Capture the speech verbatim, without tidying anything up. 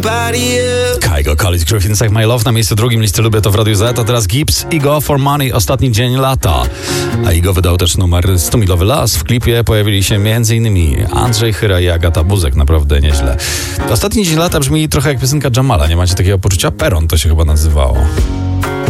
somebody else. Kygo, College Groove Inside My Love na miejscu drugim listy Lubię to w Radiu Z, a teraz Gibbs, Ego for Money, ostatni dzień lata. A Ego wydał też numer sto milowy las. W klipie pojawili się m.in. Andrzej Chyra i Agata Buzek, naprawdę nieźle. Ostatni dzień lata brzmi trochę jak piosenka Jamala, nie macie takiego poczucia? Peron to się chyba nazywało.